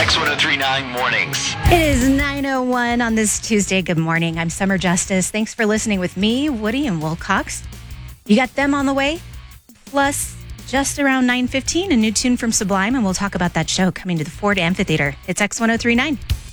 X1039 Mornings. It is 9:01 on this Tuesday. Good morning. I'm Summer Justice. Thanks for listening with me, Woody and Wilcox. You got them on the way. Plus, just around 9:15, a new tune from Sublime, and we'll talk about that show coming to the Ford Amphitheater. It's X1039.